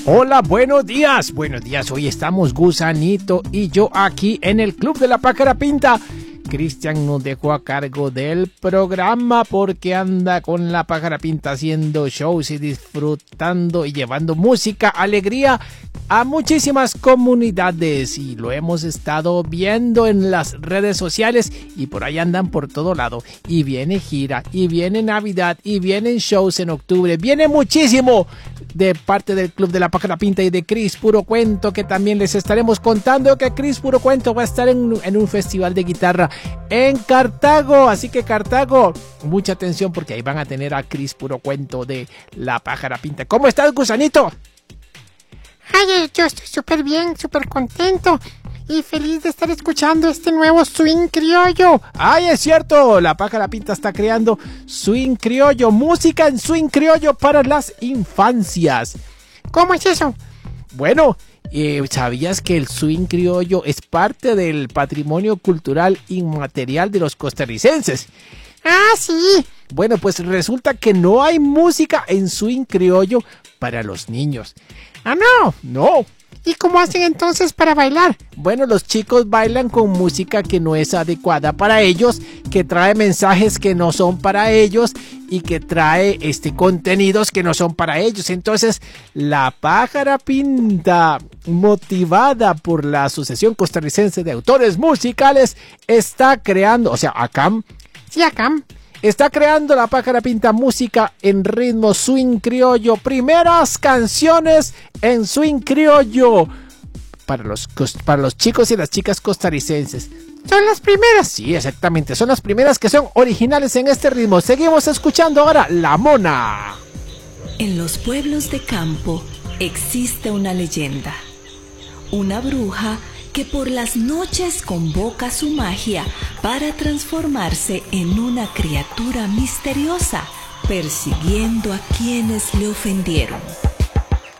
Hola, buenos días. Buenos días, hoy estamos Gusanito y yo aquí en el Club de la Pájara Pinta. Cristian nos dejó a cargo del programa porque anda con la Pájara Pinta haciendo shows y disfrutando y llevando música, alegría a muchísimas comunidades, y lo hemos estado viendo en las redes sociales y por ahí andan por todo lado, y viene gira, y viene Navidad, y vienen shows en octubre, viene muchísimo de parte del Club de la Pájara Pinta y de Cris Puro Cuento, que también les estaremos contando que Cris Puro Cuento va a estar en un festival de guitarra en Cartago, así que Cartago, mucha atención porque ahí van a tener a Cris Puro Cuento de la Pájara Pinta. ¿Cómo estás, Gusanito? Ay, yo estoy súper bien, súper contento y feliz de estar escuchando este nuevo swing criollo. Ay, es cierto, la Pájara Pinta está creando swing criollo, música en swing criollo para las infancias. ¿Cómo es eso? Bueno, ¿sabías que el swing criollo es parte del patrimonio cultural inmaterial de los costarricenses? Ah, sí. Bueno, pues resulta que no hay música en swing criollo para los niños. Ah, no. No. ¿Y cómo hacen entonces para bailar? Bueno, los chicos bailan con música que no es adecuada para ellos, que trae mensajes que no son para ellos y que trae contenidos que no son para ellos. Entonces, la Pájara Pinta, motivada por la Asociación Costarricense de Autores Musicales, está creando, o sea, ACAM. Sí, ACAM. Está creando la Pájara Pinta música en ritmo swing criollo. Primeras canciones en swing criollo para los chicos y las chicas costarricenses. ¿Son las primeras? Sí, exactamente. Son las primeras que son originales en este ritmo. Seguimos escuchando ahora La Mona. En los pueblos de campo existe una leyenda. Una bruja que por las noches convoca su magia para transformarse en una criatura misteriosa, persiguiendo a quienes le ofendieron.